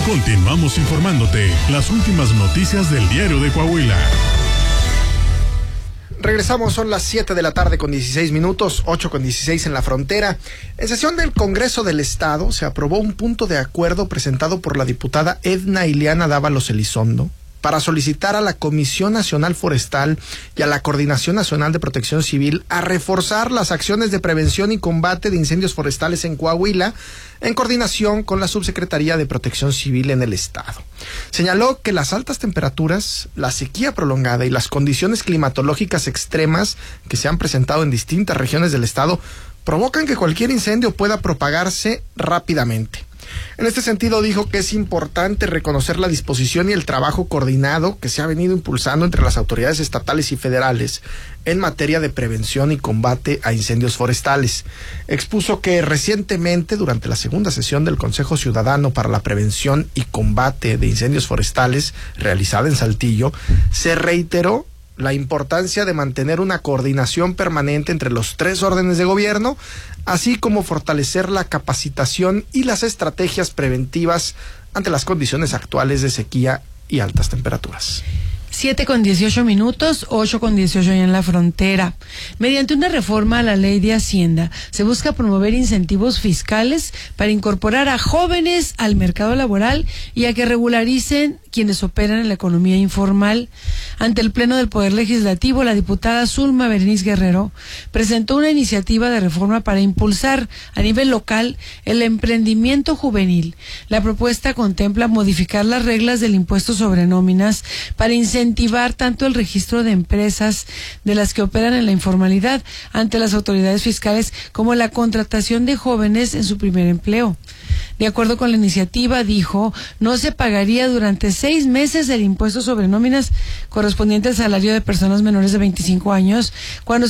Continuamos informándote las últimas noticias del Diario de Coahuila. Regresamos, son las 7 de la tarde con 16 minutos, 8 con 16 en la frontera. En sesión del Congreso del Estado se aprobó un punto de acuerdo presentado por la diputada Edna Ileana Dávalos Elizondo para solicitar a la Comisión Nacional Forestal y a la Coordinación Nacional de Protección Civil a reforzar las acciones de prevención y combate de incendios forestales en Coahuila, en coordinación con la Subsecretaría de Protección Civil en el Estado. Señaló que las altas temperaturas, la sequía prolongada y las condiciones climatológicas extremas que se han presentado en distintas regiones del Estado provocan que cualquier incendio pueda propagarse rápidamente. En este sentido, dijo que es importante reconocer la disposición y el trabajo coordinado que se ha venido impulsando entre las autoridades estatales y federales en materia de prevención y combate a incendios forestales. Expuso que recientemente, durante la segunda sesión del Consejo Ciudadano para la Prevención y Combate de Incendios Forestales, realizada en Saltillo, se reiteró la importancia de mantener una coordinación permanente entre los tres órdenes de gobierno, así como fortalecer la capacitación y las estrategias preventivas ante las condiciones actuales de sequía y altas temperaturas. 7 con 18 minutos, 8 con 18 ya en la frontera. Mediante una reforma a la ley de Hacienda, se busca promover incentivos fiscales para incorporar a jóvenes al mercado laboral y a que regularicen quienes operan en la economía informal. Ante el Pleno del Poder Legislativo, la diputada Zulma Berenice Guerrero presentó una iniciativa de reforma para impulsar a nivel local el emprendimiento juvenil. La propuesta contempla modificar las reglas del impuesto sobre nóminas para incentivar tanto el registro de empresas de las que operan en la informalidad ante las autoridades fiscales como la contratación de jóvenes en su primer empleo. De acuerdo con la iniciativa, dijo, no se pagaría durante 6 meses el impuesto sobre nóminas correspondiente al salario de personas menores de 25 años cuando